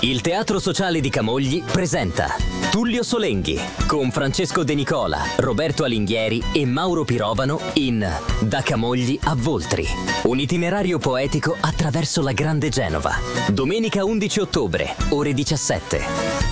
Il Teatro Sociale di Camogli presenta Tullio Solenghi con Francesco De Nicola, Roberto Alinghieri e Mauro Pirovano in Da Camogli a Voltri. Un itinerario poetico attraverso la Grande Genova. Domenica 11 ottobre, ore 17.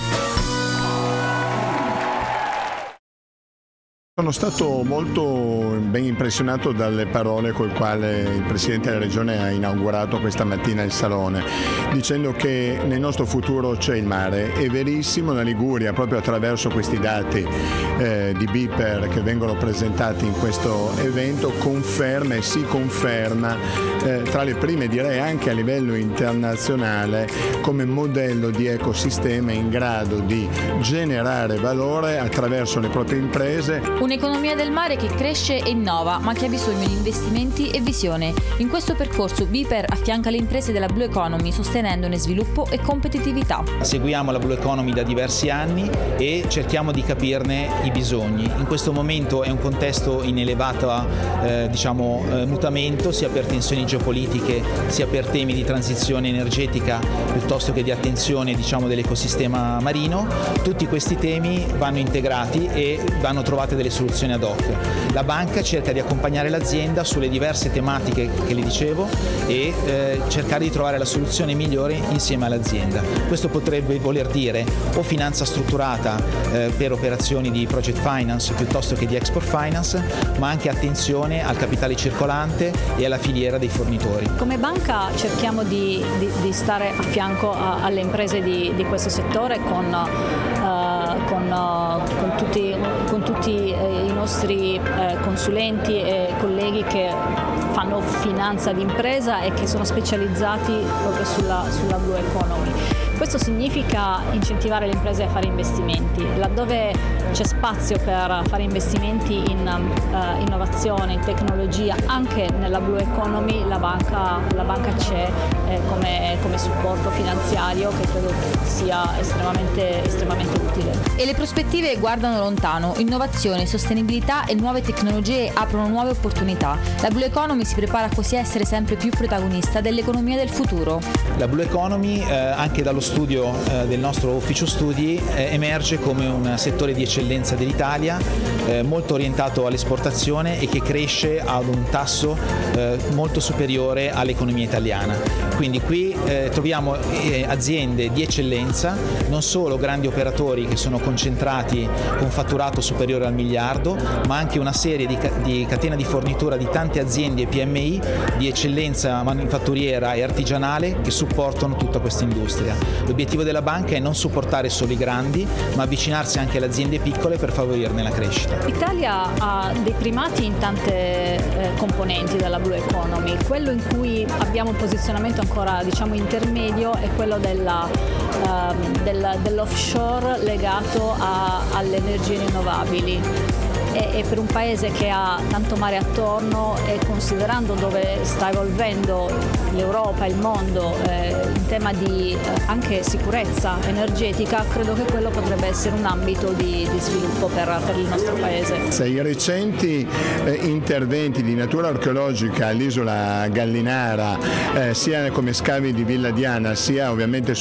Sono stato molto ben impressionato dalle parole con le quali il Presidente della Regione ha inaugurato questa mattina il Salone, dicendo che nel nostro futuro c'è il mare. È verissimo, la Liguria, proprio attraverso questi dati di BIPER che vengono presentati in questo evento, conferma e si conferma tra le prime, direi anche a livello internazionale, come modello di ecosistema in grado di generare valore attraverso le proprie imprese. Un'economia del mare che cresce e innova, ma che ha bisogno di investimenti e visione. In questo percorso BIPER affianca le imprese della Blue Economy, sostenendone sviluppo e competitività. Seguiamo la Blue Economy da diversi anni e cerchiamo di capirne i bisogni. In questo momento è un contesto in elevato mutamento, sia per tensioni geopolitiche, sia per temi di transizione energetica, piuttosto che di attenzione dell'ecosistema marino. Tutti questi temi vanno integrati e vanno trovate delle soluzioni ad hoc. La banca cerca di accompagnare l'azienda sulle diverse tematiche che le dicevo e cercare di trovare la soluzione migliore insieme all'azienda. Questo potrebbe voler dire o finanza strutturata per operazioni di project finance piuttosto che di export finance, ma anche attenzione al capitale circolante e alla filiera dei fornitori. Come banca cerchiamo di stare a fianco alle imprese di questo settore con tutti i nostri consulenti e colleghi che fanno finanza d'impresa e che sono specializzati proprio sulla Blue Economy. Questo significa incentivare le imprese a fare investimenti. Laddove c'è spazio per fare investimenti in innovazione, in tecnologia, anche nella Blue Economy la banca c'è come supporto finanziario, che credo sia estremamente utile. E le prospettive guardano lontano. Innovazione, sostenibilità e nuove tecnologie aprono nuove opportunità. La Blue Economy si prepara così a essere sempre più protagonista dell'economia del futuro. La Blue Economy, anche dallo studio del nostro ufficio studi, emerge come un settore di eccellenza dell'Italia, molto orientato all'esportazione e che cresce ad un tasso molto superiore all'economia italiana. Quindi qui troviamo aziende di eccellenza, non solo grandi operatori che sono concentrati con fatturato superiore al miliardo, ma anche una serie di catena di fornitura di tante aziende e PMI di eccellenza manifatturiera e artigianale che supportano tutta questa industria. L'obiettivo della banca è non supportare solo i grandi, ma avvicinarsi anche alle aziende piccole per favorirne la crescita. L'Italia ha dei primati in tante componenti della Blue Economy. Quello in cui abbiamo un posizionamento ancora intermedio è quello dell'offshore legato alle energie rinnovabili. E per un paese che ha tanto mare attorno e considerando dove sta evolvendo l'Europa e il mondo in tema di anche sicurezza energetica, credo che quello potrebbe essere un ambito di sviluppo per il nostro paese. I recenti interventi di natura archeologica all'isola Gallinara, sia come scavi di Villa Diana, sia ovviamente